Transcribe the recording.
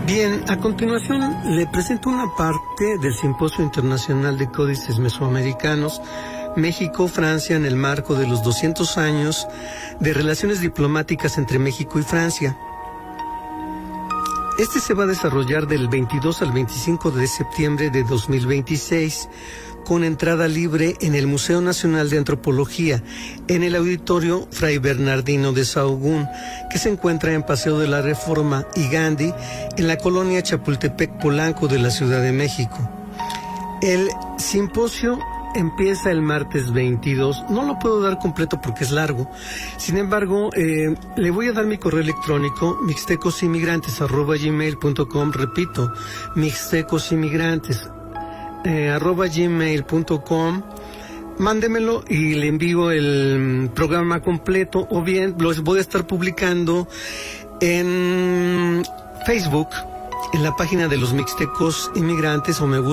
Bien, a continuación le presento una parte del Simposio Internacional de Códices Mesoamericanos, México-Francia, en el marco de los 200 años de relaciones diplomáticas entre México y Francia. Este se va a desarrollar del 22 al 25 de septiembre de 2026, con entrada libre en el Museo Nacional de Antropología, en el Auditorio Fray Bernardino de Sahagún, que se encuentra en Paseo de la Reforma y Gandhi, en la colonia Chapultepec Polanco de la Ciudad de México. El simposio empieza el martes 22, no lo puedo dar completo porque es largo. Sin embargo, le voy a dar mi correo electrónico, mixtecosinmigrantes@gmail.com, repito, mixtecosinmigrantes@gmail.com. Mándemelo y le envío el programa completo, o bien los voy a estar publicando en Facebook, en la página de los Mixtecos Inmigrantes, o me gusta